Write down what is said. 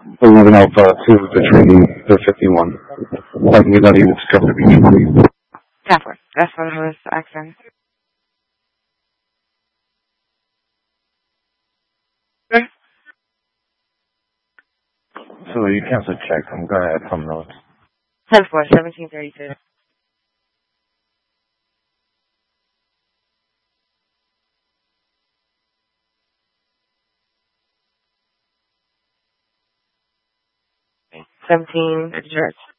11 Alpha to the training, the 51. I can get that unit to cover the beach for you. That's what I was asking. So you cancel check. I'm going to add some notes. 10-4, 1732. Okay. 17 at the church.